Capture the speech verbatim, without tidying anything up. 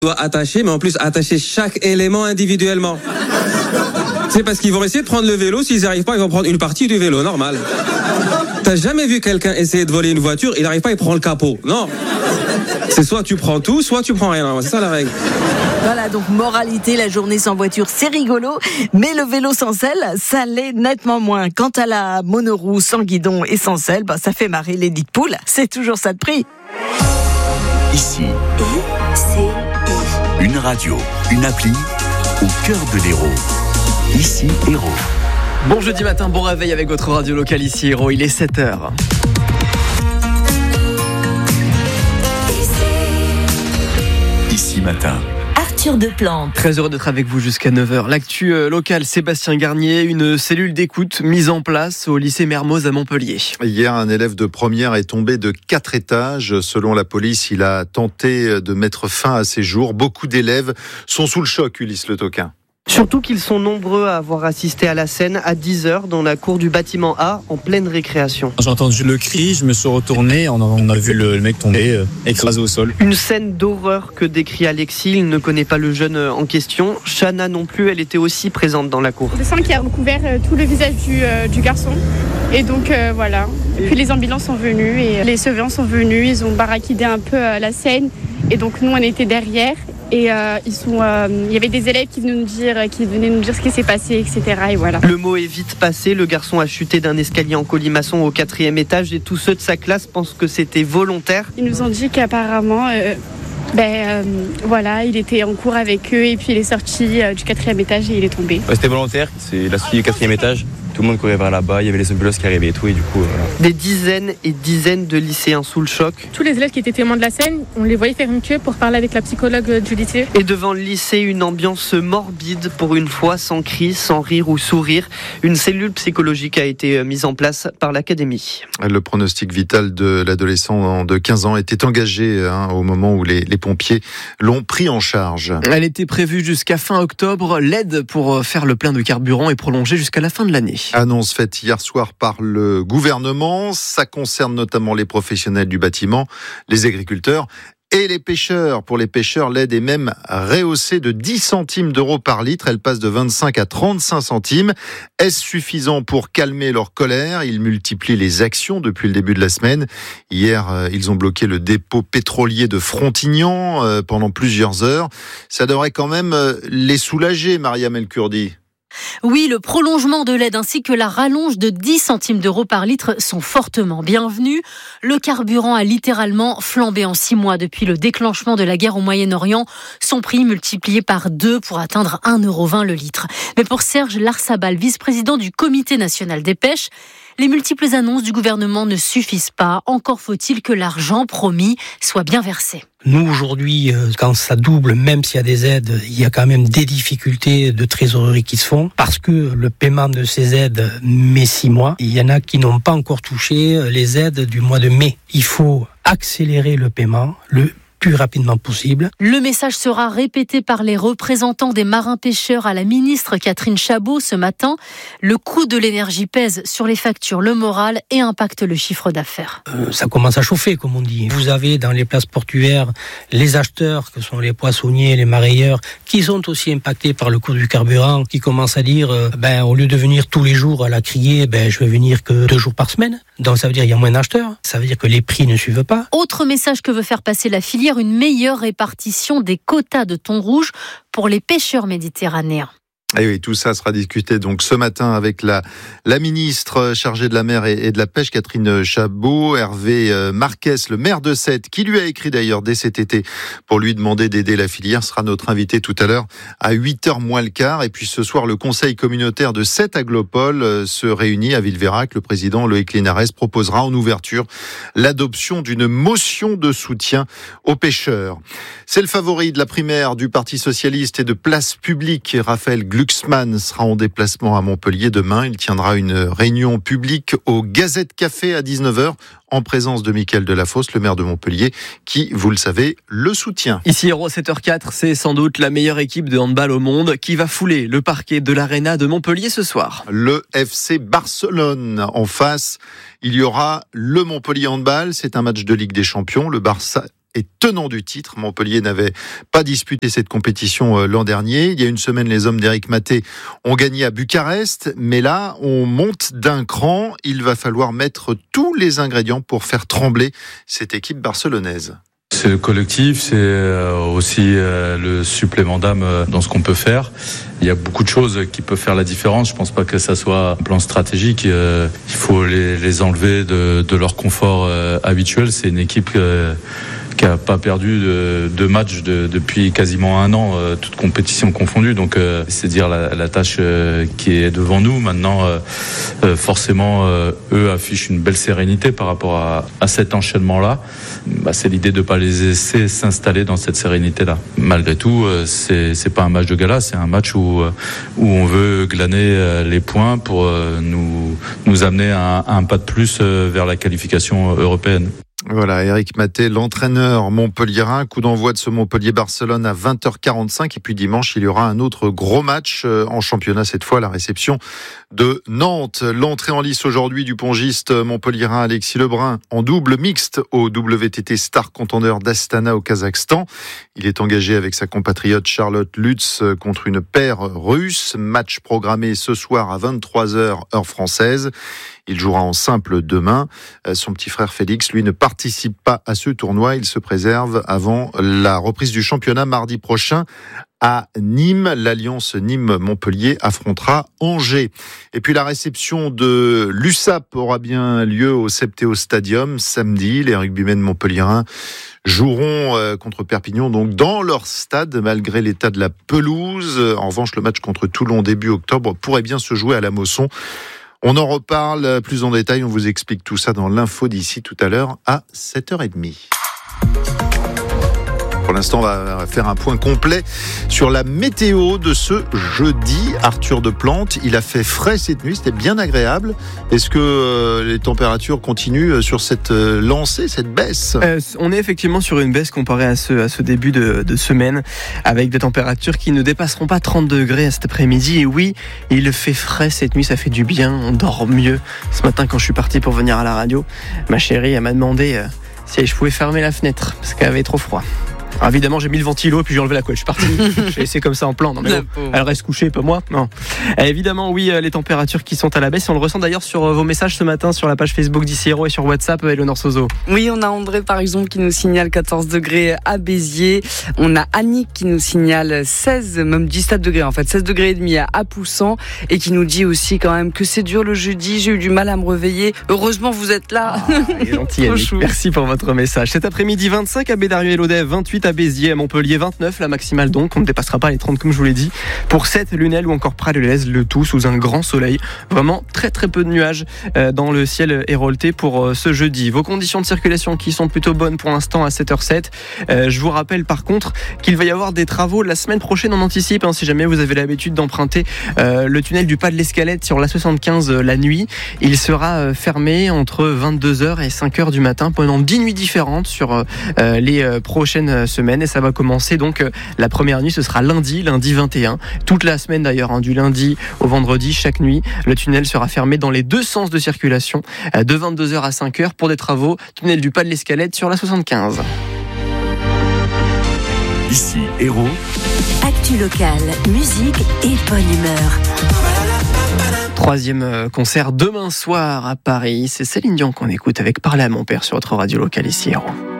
doit attacher, mais en plus attacher chaque élément individuellement. C'est parce qu'ils vont essayer de prendre le vélo, s'ils n'y arrivent pas, ils vont prendre une partie du vélo, normal. T'as jamais vu quelqu'un essayer de voler une voiture, il n'arrive pas, il prend le capot. Non. C'est soit tu prends tout, soit tu prends rien. C'est ça la règle. Voilà, donc moralité, la journée sans voiture, c'est rigolo, mais le vélo sans selle, ça l'est nettement moins. Quant à la monoroue sans guidon et sans selle, bah, ça fait marrer les dites poules, c'est toujours ça de prix. Ici, une radio, une appli, au cœur de l'Hérault. Ici, Hérault. Bon jeudi matin, bon réveil avec votre radio locale ici, Hérault, il est sept heures. Ici matin. Arthur Deplante. Très heureux d'être avec vous jusqu'à neuf heures. L'actu locale, Sébastien Garnier, une cellule d'écoute mise en place au lycée Mermoz à Montpellier. Hier, un élève de première est tombé de quatre étages. Selon la police, il a tenté de mettre fin à ses jours. Beaucoup d'élèves sont sous le choc, Ulysse Le Toquin. Surtout qu'ils sont nombreux à avoir assisté à la scène à dix heures dans la cour du bâtiment A en pleine récréation. J'ai entendu le cri, je me suis retourné, on a vu le mec tomber, euh, écrasé au sol. Une scène d'horreur que décrit Alexis, il ne connaît pas le jeune en question. Shana non plus, elle était aussi présente dans la cour. Le sang qui a recouvert tout le visage du, euh, du garçon. Et donc euh, voilà. Et puis les ambulances sont venues et les surveillants sont venus, ils ont barricadé un peu euh, la scène. Et donc nous on était derrière. Et euh, ils sont, euh, il y avait des élèves qui venaient nous dire, qui venaient nous dire ce qui s'est passé, et cetera. Et voilà. Le mot est vite passé. Le garçon a chuté d'un escalier en colimaçon au quatrième étage et tous ceux de sa classe pensent que c'était volontaire. Ils nous ont dit qu'apparemment, euh, ben euh, voilà, il était en cours avec eux et puis il est sorti euh, du quatrième étage et il est tombé. Ouais, c'était volontaire. C'est la suite du quatrième étage. Tout le monde courait vers là-bas, il y avait les ambulances qui arrivaient et tout, et du coup... Voilà. Des dizaines et dizaines de lycéens sous le choc. Tous les élèves qui étaient témoins de la scène, on les voyait faire une queue pour parler avec la psychologue du lycée. Et devant le lycée, une ambiance morbide pour une fois, sans cri, sans rire ou sourire. Une cellule psychologique a été mise en place par l'académie. Le pronostic vital de l'adolescent de quinze ans était engagé hein, au moment où les, les pompiers l'ont pris en charge. Elle était prévue jusqu'à fin octobre. L'aide pour faire le plein de carburant est prolongée jusqu'à la fin de l'année. Annonce faite hier soir par le gouvernement. Ça concerne notamment les professionnels du bâtiment, les agriculteurs et les pêcheurs. Pour les pêcheurs, l'aide est même rehaussée de dix centimes d'euros par litre. Elle passe de vingt-cinq à trente-cinq centimes. Est-ce suffisant pour calmer leur colère ? Ils multiplient les actions depuis le début de la semaine. Hier, ils ont bloqué le dépôt pétrolier de Frontignan pendant plusieurs heures. Ça devrait quand même les soulager, Mariam El Kurdi. Oui, le prolongement de l'aide ainsi que la rallonge de dix centimes d'euros par litre sont fortement bienvenus. Le carburant a littéralement flambé en six mois depuis le déclenchement de la guerre au Moyen-Orient. Son prix multiplié par deux pour atteindre un euro vingt le litre. Mais pour Serge Larsabal, vice-président du Comité national des pêches, les multiples annonces du gouvernement ne suffisent pas. Encore faut-il que l'argent promis soit bien versé. Nous, aujourd'hui, quand ça double, même s'il y a des aides, il y a quand même des difficultés de trésorerie qui se font parce que le paiement de ces aides met six mois. Il y en a qui n'ont pas encore touché les aides du mois de mai. Il faut accélérer le paiement, le plus rapidement possible. Le message sera répété par les représentants des marins-pêcheurs à la ministre Catherine Chabot ce matin. Le coût de l'énergie pèse sur les factures, le moral et impacte le chiffre d'affaires. Euh, ça commence à chauffer, comme on dit. Vous avez dans les places portuaires les acheteurs, que sont les poissonniers, les marailleurs, qui sont aussi impactés par le coût du carburant, qui commencent à dire, euh, ben, au lieu de venir tous les jours à la criée, ben, je vais venir que deux jours par semaine. Donc ça veut dire qu'il y a moins d'acheteurs. Ça veut dire que les prix ne suivent pas. Autre message que veut faire passer la filière, une meilleure répartition des quotas de thon rouge pour les pêcheurs méditerranéens. Et oui, tout ça sera discuté donc ce matin avec la, la ministre chargée de la mer et, et de la pêche, Catherine Chabot. Hervé Marquez, le maire de Sète, qui lui a écrit d'ailleurs dès cet été pour lui demander d'aider la filière, sera notre invité tout à l'heure à huit heures moins le quart. Et puis ce soir, le conseil communautaire de Sète Aglopole se réunit à Villeveyrac. Le président Loïc Linares proposera en ouverture l'adoption d'une motion de soutien aux pêcheurs. C'est le favori de la primaire du Parti socialiste et de Place Publique, Raphaël Glucksmann sera en déplacement à Montpellier demain. Il tiendra une réunion publique au Gazette Café à dix-neuf heures en présence de Mickaël Delafosse, le maire de Montpellier, qui, vous le savez, le soutient. Ici, Hérault, sept heures quatre, c'est sans doute la meilleure équipe de handball au monde qui va fouler le parquet de l'Arena de Montpellier ce soir. Le F C Barcelone en face. Il y aura le Montpellier Handball. C'est un match de Ligue des Champions. Le Barça est tenant du titre. Montpellier n'avait pas disputé cette compétition l'an dernier. Il y a une semaine, les hommes d'Éric Maté ont gagné à Bucarest, mais là, on monte d'un cran. Il va falloir mettre tous les ingrédients pour faire trembler cette équipe barcelonaise. C'est le collectif, c'est aussi le supplément d'âme dans ce qu'on peut faire. Il y a beaucoup de choses qui peuvent faire la différence. Je pense pas que ça soit un plan stratégique. Il faut les, les enlever de, de leur confort habituel. C'est une équipe qui a pas perdu de, de match de, depuis quasiment un an, euh, toutes compétitions confondues. Donc euh, c'est dire la, la tâche euh, qui est devant nous. Maintenant, euh, euh, forcément, euh, eux affichent une belle sérénité par rapport à, à cet enchaînement-là. Bah, c'est l'idée de ne pas les laisser s'installer dans cette sérénité-là. Malgré tout, euh, c'est, c'est pas un match de gala, c'est un match où, où on veut glaner euh, les points pour euh, nous, nous amener à, à un pas de plus euh, vers la qualification européenne. Voilà, Éric Maté, l'entraîneur montpelliérain. Coup d'envoi de ce Montpellier-Barcelone à vingt heures quarante-cinq. Et puis dimanche, il y aura un autre gros match en championnat, cette fois la réception de Nantes. L'entrée en lice aujourd'hui du pongiste montpelliérain Alexis Lebrun en double mixte au W T T Star Contender d'Astana au Kazakhstan. Il est engagé avec sa compatriote Charlotte Lutz contre une paire russe. Match programmé ce soir à vingt-trois heures heure française. Il jouera en simple demain. Son petit frère Félix, lui, ne participe pas à ce tournoi. Il se préserve avant la reprise du championnat mardi prochain à Nîmes. L'Alliance Nîmes-Montpellier affrontera Angers. Et puis la réception de l'U S A P aura bien lieu au Septéo Stadium samedi. Les rugbymen montpelliérains joueront contre Perpignan donc dans leur stade malgré l'état de la pelouse. En revanche, le match contre Toulon début octobre pourrait bien se jouer à la Mosson. On en reparle plus en détail, on vous explique tout ça dans l'info d'ici tout à l'heure à sept heures trente. Pour l'instant, on va faire un point complet sur la météo de ce jeudi. Arthur Deplante, il a fait frais cette nuit, c'était bien agréable. Est-ce que euh, les températures continuent sur cette euh, lancée, cette baisse ? euh, On est effectivement sur une baisse comparée à ce, à ce début de, de semaine, avec des températures qui ne dépasseront pas trente degrés cet après-midi. Et oui, il fait frais cette nuit, ça fait du bien, on dort mieux. Ce matin, quand je suis parti pour venir à la radio, ma chérie elle m'a demandé euh, si je pouvais fermer la fenêtre, parce qu'elle avait trop froid. Alors évidemment, j'ai mis le ventilo et puis j'ai enlevé la couette. Je suis parti. J'ai laissé comme ça en plan. Non, mais bon, elle reste couchée, pas moi. Non. Et évidemment, oui, les températures qui sont à la baisse. On le ressent d'ailleurs sur vos messages ce matin sur la page Facebook d'I C R O et sur WhatsApp, Eleonore Sozo. Oui, on a André par exemple qui nous signale quatorze degrés à Béziers. On a Annick qui nous signale seize, même dix-sept degrés en fait, seize degrés et demi à Poussan et qui nous dit aussi quand même que c'est dur le jeudi. J'ai eu du mal à me réveiller. Heureusement, vous êtes là. Ah, il est gentil, Annick. Merci pour votre message. Cet après-midi, vingt-cinq à Bédarieux et Lodève, vingt-huit à Béziers, à Montpellier, vingt-neuf, la maximale donc, on ne dépassera pas les trente comme je vous l'ai dit. Pour sept, Lunel ou encore Prades-le-Lez, le tout sous un grand soleil. Vraiment très très peu de nuages euh, dans le ciel hérolté pour euh, ce jeudi. Vos conditions de circulation qui sont plutôt bonnes pour l'instant à sept heures sept. Euh, je vous rappelle par contre qu'il va y avoir des travaux la semaine prochaine, on anticipe, hein, si jamais vous avez l'habitude d'emprunter euh, le tunnel du Pas de l'Escalette sur la soixante-quinze euh, la nuit. Il sera euh, fermé entre vingt-deux heures et cinq heures du matin pendant dix nuits différentes sur euh, les euh, prochaines semaines et ça va commencer donc euh, la première nuit, ce sera lundi, lundi vingt et un. Toute la semaine d'ailleurs, hein, du lundi au vendredi, chaque nuit, le tunnel sera fermé dans les deux sens de circulation euh, de vingt-deux heures à cinq heures pour des travaux. Tunnel du Pas de l'Escalette sur la soixante-quinze. Ici, Héros. Actu locale, musique et bonne humeur. Troisième concert demain soir à Paris. C'est Céline Dion qu'on écoute avec Parler à mon père sur votre radio locale ici, Héros.